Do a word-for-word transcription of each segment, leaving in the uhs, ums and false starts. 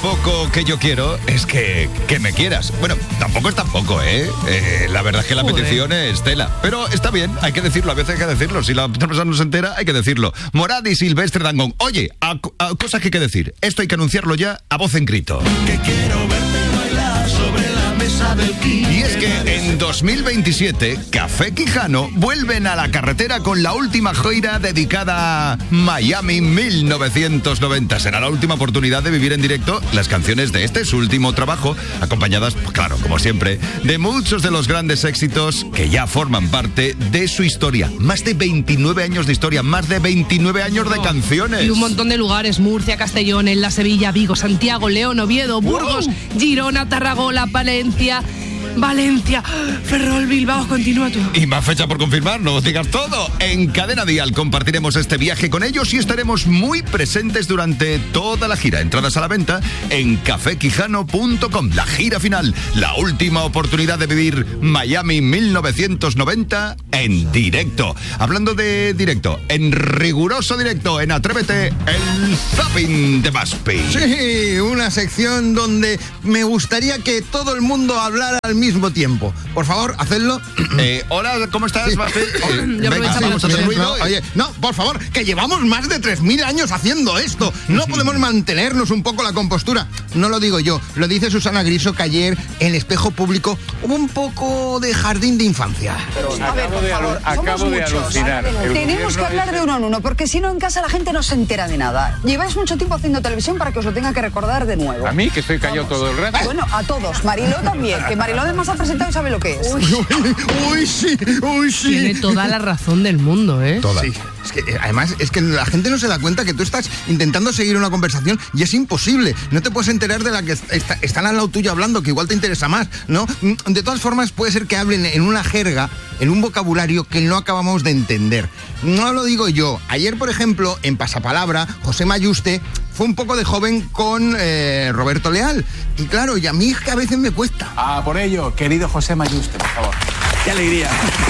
poco que yo quiero es que, que me quieras. Bueno, tampoco es tampoco, ¿eh? eh la verdad es que la Joder. petición es tela. Pero está bien, hay que decirlo, a veces hay que decirlo. Si la persona no se entera, hay que decirlo. Morad y Silvestre Dangond. Oye, a, a cosas que hay que decir. Esto hay que anunciarlo ya a voz en grito. Que quiero verte bailar sobre la mesa del King. Y es que en dos mil veintisiete, Café Quijano vuelven a la carretera con la última gira dedicada a Miami mil novecientos noventa. Será la última oportunidad de vivir en directo las canciones de este, su último trabajo, acompañadas, pues claro, como siempre, de muchos de los grandes éxitos que ya forman parte de su historia. Más de veintinueve años de historia, más de veintinueve años de canciones. Y un montón de lugares: Murcia, Castellón, en La Sevilla, Vigo, Santiago, León, Oviedo, Burgos, wow. Girona, Tarragona, Palencia, Valencia, Ferrol, Bilbao. Continúa tú. Y más fecha por confirmar, no os digas todo. En Cadena Dial compartiremos este viaje con ellos y estaremos muy presentes durante toda la gira. Entradas a la venta en café quijano punto com. La gira final, la última oportunidad de vivir Miami mil novecientos noventa en directo. Hablando de directo, en riguroso directo, en Atrévete, el Zapping de Maspi. Sí, una sección donde me gustaría que todo el mundo hablara al mismo tiempo. Por favor, hacedlo. Eh, hola, ¿cómo estás, Sí. Maspi? Yo Venga, aprovechaba vamos a hacer la ruido. No, oye, no, por favor, que llevamos más de tres mil años haciendo esto. No podemos mantenernos un poco la compostura. No lo digo yo, lo dice Susana Griso, que ayer en el espejo público hubo un poco de jardín de infancia. A ver, por favor, acabo de alucinar. Tenemos que hablar de uno en uno, porque si no en casa la gente no se entera de nada. Lleváis mucho tiempo haciendo televisión para que os lo tenga que recordar de nuevo. A mí, que estoy callado Vamos. todo el rato. Bueno, a todos. Mariló también, que Mariló además ha presentado y sabe lo que es. Uy, uy, sí, uy, sí. Tiene toda la razón del mundo, ¿eh? Toda. Sí, es que eh, además es que la gente no se da cuenta que tú estás intentando seguir una conversación y es imposible. No te puedes enterar de la que está, están al lado tuyo hablando, que igual te interesa más, ¿no? De todas formas, puede ser que hablen en una jerga, en un vocabulario que no acabamos de entender. No lo digo yo. Ayer, por ejemplo, en Pasapalabra, José Mayuste fue un poco de joven con eh, Roberto Leal. Y claro, y a mí es que a veces me cuesta. Ah, por ello, querido José Mayuste, por favor. ¡Qué alegría!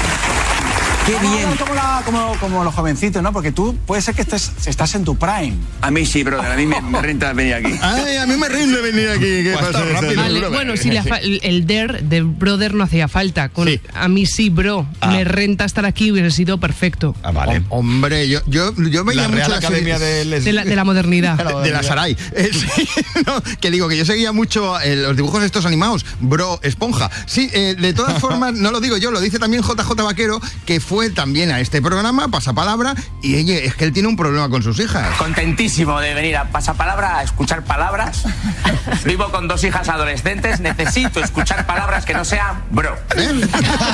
¡Qué Vamos a bien! hablar Como, la, como, como los jovencitos, ¿no? Porque tú puede ser que estés, estás en tu prime. A mí sí, brother, a mí me, me renta venir aquí. Ay, a mí me rinde venir aquí. ¿Qué Pues pasa? está rápido. Vale, bueno, si le fa- el, el der de brother no hacía falta. Con, Sí. A mí sí, bro. Ah. Me renta estar aquí, hubiera sido perfecto. Ah, vale. Hom- Hombre, yo, yo, yo veía La mucho Real la Academia serie- de... De la, de la modernidad. de, de la Saray. Eh, sí, no, que digo que yo seguía mucho eh, los dibujos estos animados, Bro Esponja. Sí, eh, de todas formas, no lo digo yo, lo dice también J J Vaquero, que fue también a este programa, Pasapalabra, y oye, es que él tiene un problema con sus hijas. Contentísimo de venir a Pasapalabra a escuchar palabras. Vivo con dos hijas adolescentes, necesito escuchar palabras que no sean bro. ¿Eh?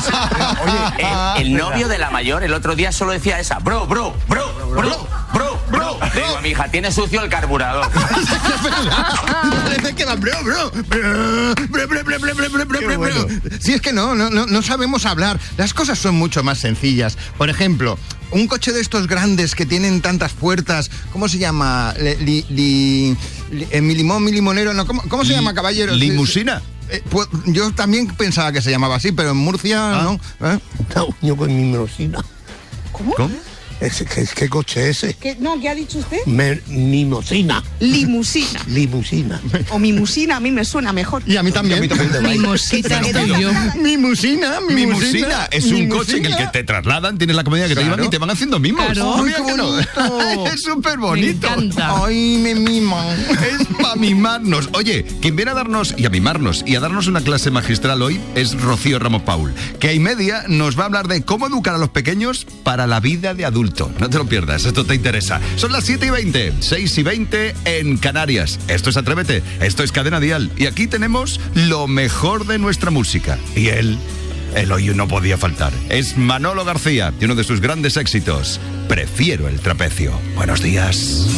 El, el novio de la mayor el otro día solo decía esa, bro, bro, bro, bro, bro, bro. Le digo a mi hija, tiene sucio el carburador. Parece que va bro, bro, bro, bro, bro, bro, bro, bro, bro, bro, bro. Sí, es que no, no, no, no sabemos hablar. Las cosas son mucho más sencillas. Por ejemplo, un coche de estos grandes que tienen tantas puertas, ¿cómo se llama? Li, li, li, li- eh, mi limón, mi limonero, no, ¿cómo, cómo se llama, caballero? ¿Limusina? Eh, pues, yo también pensaba que se llamaba así, pero en Murcia no. ¿Eh? No, yo con mi mimosina. ¿Cómo? Ese, ¿qué, ¿Qué coche es ese? ¿Qué, no, ¿qué ha dicho usted? Me, mimosina. Limusina. Limusina. O mimusina, a mí me suena mejor. Y a mí también. Mi mosquita estoy yo. Mimusina, Mi mimusina. musina es un mimusina. coche en el que te trasladan, tienes la comida que Claro. te llevan y te van haciendo mimos. Claro. ¿No Ay, veas qué que no? bonito. Es súper Me bonito. encanta. Ay, me miman. Es para mimarnos. Oye, quien viene a darnos y a mimarnos y a darnos una clase magistral hoy es Rocío Ramos Paul, que a y media nos va a hablar de cómo educar a los pequeños para la vida de adulto. No te lo pierdas, esto te interesa. Son las siete y veinte, seis y veinte en Canarias. Esto es Atrévete, esto es Cadena Dial. Y aquí tenemos lo mejor de nuestra música. Y él, él hoy no podía faltar. Es Manolo García y uno de sus grandes éxitos, Prefiero el trapecio. Buenos días.